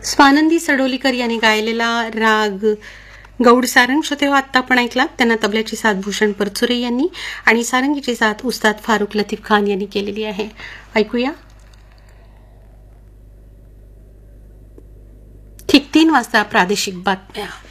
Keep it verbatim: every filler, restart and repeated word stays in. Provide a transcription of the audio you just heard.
स्वानंदी सडोलीकर यांनी गायलेला राग गौड सारंग श्रोते हो आत्ता आपण ऐकला. त्यांना तबल्याची साथ भूषण परचुरे यांनी आणि सारंगीची साथ उस्ताद फारुख लतीफ खान यांनी केलेली आहे. ऐकूया. ठीक तीन वाजता प्रादेशिक बातम्या.